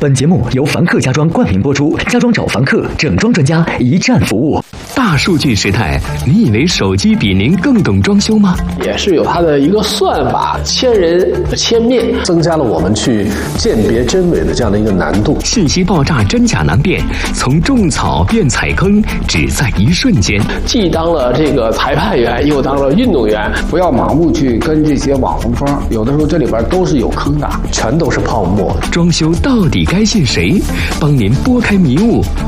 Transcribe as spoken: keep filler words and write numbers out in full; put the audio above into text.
本节目由凡客家装冠名播出，家装找凡客，整装专家，一站服务。 大数据时代，你以为手机比您更懂装修吗？ 也是有它的一个算法，千人千面， 增加了我们去鉴别真伪的这样的一个难度。 信息爆炸，真假难辨，从种草变踩坑，只在一瞬间。 既当了这个裁判员，又当了运动员。 不要盲目去跟这些网红风，有的时候这里边都是有坑的， 全都是泡沫。 装修到底该信谁？帮您拨开迷雾，